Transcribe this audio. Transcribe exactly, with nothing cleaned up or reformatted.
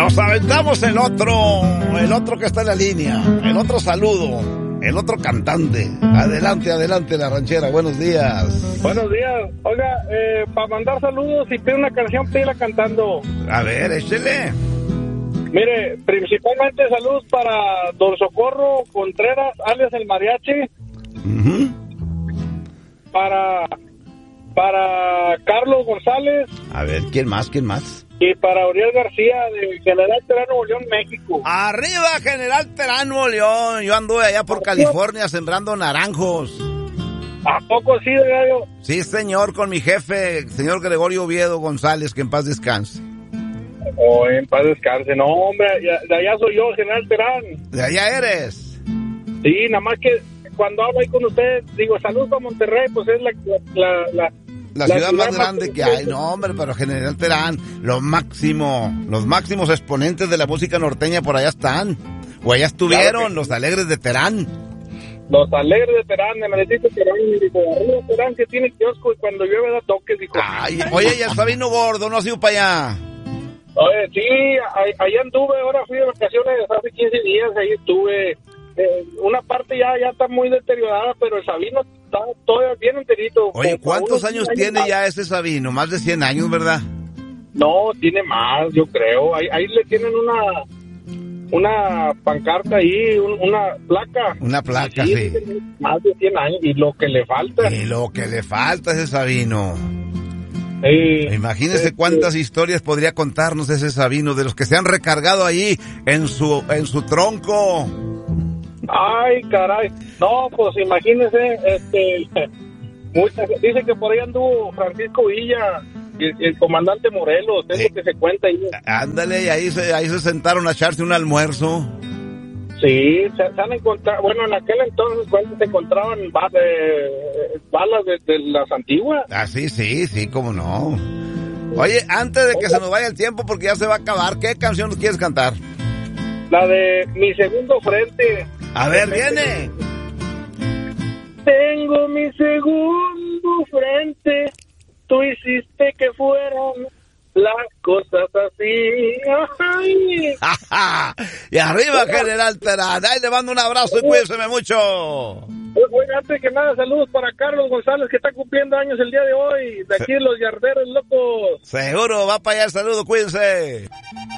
Nos aventamos el otro, el otro que está en la línea, el otro saludo, el otro cantante. Adelante, adelante, la ranchera, buenos días. Buenos días. Oiga, eh, para mandar saludos y pedir una canción, pídela cantando. A ver, échele. Mire, principalmente saludos para Don Socorro Contreras, alias el Mariachi. Uh-huh. Para, para Carlos González. A ver, ¿quién más, quién más? Y para Uriel García de General Terán, Nuevo León, México. ¡Arriba, General Terán, Nuevo León! Yo anduve allá por California sembrando naranjos. ¿A poco sí, Gallo? Sí, señor, con mi jefe, señor Gregorio Oviedo González, que en paz descanse. Oh, en paz descanse. No, hombre, de allá soy yo, General Terán. ¿De allá eres? Sí, nada más que cuando hablo ahí con ustedes, digo, saludos a Monterrey, pues es la... la, la La, la ciudad, ciudad más grande más que hay. No, hombre, pero General Terán, lo máximo, los máximos exponentes de la música norteña por allá están. O allá estuvieron, claro, los Alegres de Terán. Los Alegres de Terán, el Malecito Terán, y dijo, arriba Terán, que tiene kiosco, y cuando llueve da toques, dijo. Ay, oye, ya está vino gordo, ¿no ha sido para allá? Oye, sí, allá anduve, ahora fui de vacaciones hace quince días, ahí estuve. Eh, una parte ya, ya está muy deteriorada, pero el Sabino está todavía bien enterito. Oye, ¿cuántos años tiene años ya ese Sabino? Más de cien años, ¿verdad? No, tiene más, yo creo. Ahí, ahí le tienen una una pancarta ahí, un, una placa. Una placa, sí. sí. Más de cien años, y lo que le falta. Y lo que le falta a ese Sabino. Sí, Imagínese sí, cuántas sí. historias podría contarnos ese Sabino, de los que se han recargado ahí en su, en su tronco. Ay, caray. No, pues imagínese, este, muchas, dice que por ahí anduvo Francisco Villa, el, el comandante Morelos, es sí. lo que se cuenta ahí. Ándale, y ahí se, ahí se sentaron a echarse un almuerzo. Sí, se, se han encontrado, bueno, en aquel entonces cuando se encontraban balas, eh, balas de, de las antiguas. Ah, sí, sí, sí, cómo no. Oye, antes de que Oye. se nos vaya el tiempo, porque ya se va a acabar, ¿qué canción quieres cantar? La de Mi Segundo Frente. A ver, viene. Tengo mi segundo frente, tú hiciste que fueran las cosas así. Ay. Y arriba, General Terán. Ahí le mando un abrazo y cuídeseme mucho. Bueno, antes que nada, saludos para Carlos González, que está cumpliendo años el día de hoy, de aquí los Yarderos Locos. Seguro, va para allá el saludo, cuídense.